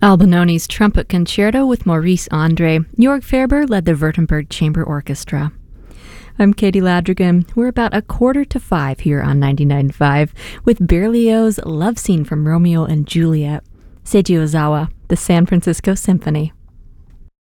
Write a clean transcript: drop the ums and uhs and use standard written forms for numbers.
Albinoni's Trumpet Concerto with Maurice Andre. Jörg Ferber led the Württemberg Chamber Orchestra. I'm Katie Ladrigan. We're about 4:45 here on 99.5 with Berlioz's Love Scene from Romeo and Juliet. Seiji Ozawa, the San Francisco Symphony.